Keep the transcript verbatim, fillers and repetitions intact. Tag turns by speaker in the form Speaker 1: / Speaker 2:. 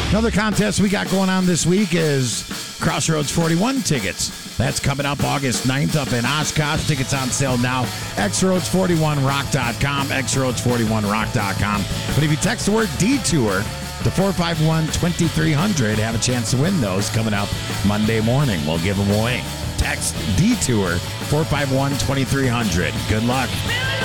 Speaker 1: Another contest we got going on this week is Crossroads forty-one tickets. That's coming up August ninth up in Oshkosh. Tickets on sale now. x roads forty-one rock dot com, x roads forty-one rock dot com. But if you text the word Detour to four five one, two three zero zero, have a chance to win those coming up Monday morning. We'll give them away. Text Detour four five one, two three zero zero. Good luck.